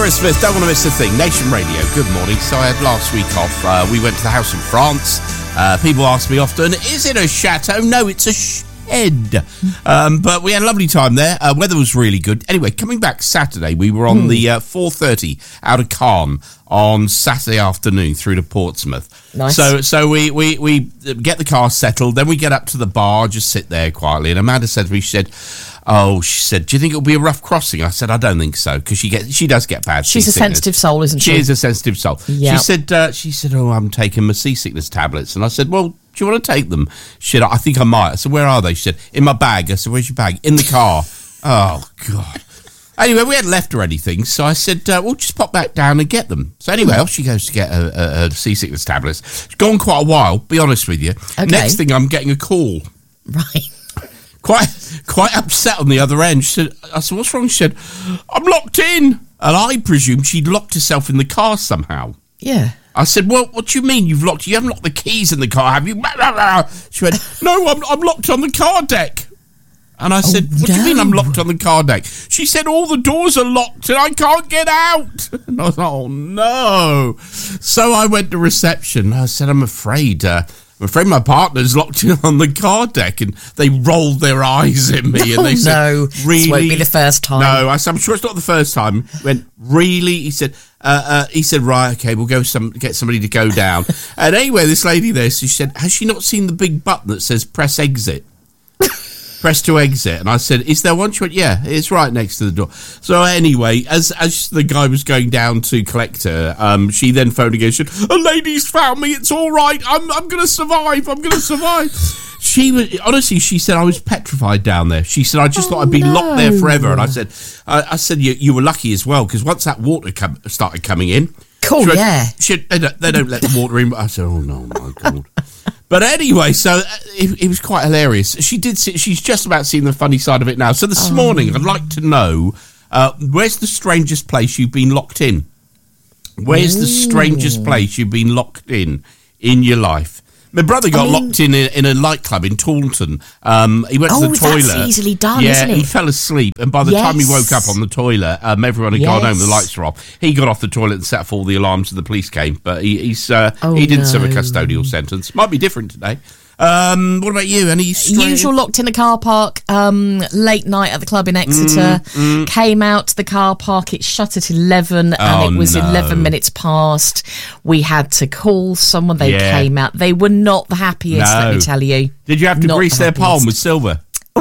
Chris Smith, don't want to miss a thing. Nation Radio, good morning. So I had last week off. We went to the house in France. People ask me often, is it a chateau? No, it's a shed. But we had a lovely time there. Weather was really good. Anyway, coming back Saturday, we were on the 4:30 out of Caen on Saturday afternoon through to Portsmouth. Nice. So we get the car settled, then we get up to the bar, just sit there quietly. And Amanda said to me, she said, do you think it'll be a rough crossing? I said, I don't think so, because she does get bad She's a seasickness. sensitive soul, isn't she? She is a sensitive soul. Yep. She said, oh, I'm taking my seasickness tablets. And I said, well, do you want to take them? She said, I think I might. I said, where are they? She said, in my bag. I said, where's your bag? In the car. Oh, God. Anyway, we hadn't left or anything, so I said, well, just pop back down and get them. So anyway, off she goes to get her seasickness tablets. It's gone quite a while, be honest with you. Okay. Next thing, I'm getting a call. Right. Quite upset on the other end. I said, what's wrong? She said, I'm locked in. And I presumed she'd locked herself in the car somehow. Yeah. I said, well, what do you mean you haven't locked the keys in the car, have you? She went, no, I'm locked on the car deck. And I said, what do you mean I'm locked on the car deck? She said, all the doors are locked and I can't get out. And I was like, oh, no. So I went to reception. I said, I'm afraid my partner's locked in on the car deck. And they rolled their eyes at me. And they said, no, really? This won't be the first time. No, I said, I'm sure it's not the first time. He went, really? He said, right, okay, we'll go get somebody to go down. And anyway, this lady there, she said, has she not seen the big button that says press exit? Press to exit. And I said, is there one? She went, yeah, it's right next to the door. So anyway, as the guy was going down to collect her, she then phoned again. She said, a lady's found me, it's all right, I'm going to survive. She was, honestly, she said, I was petrified down there. She said, I just thought I'd be locked there forever. And I said, you were lucky as well, because once that water started coming in. Cool, went, yeah. They don't let the water in. I said, oh, no, my God. But anyway, so it was quite hilarious. She's just about seen the funny side of it now. So this morning, I'd like to know, where's the strangest place you've been locked in? Where's the strangest place you've been locked in your life? My brother got locked in a nightclub in Taunton. He went to the toilet. That's easily done, isn't it? He fell asleep, and by the time he woke up on the toilet, everyone had gone home, the lights were off. He got off the toilet and set off all the alarms and the police came, but he didn't serve a custodial sentence. Might be different today. What about you? Any usual locked in the car park, late night at the club in Exeter, came out to the car park, it shut at 11 and it was 11 minutes past. We had to call someone, they came out, they were not the happiest, let me tell you. Did you have to grease their palm with silver?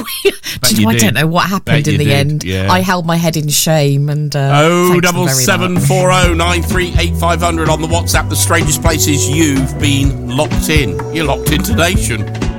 I don't know what happened in the end. Yeah. I held my head in shame and 07740 93 8500 on the WhatsApp. The strangest places you've been locked in. You're locked into Nation.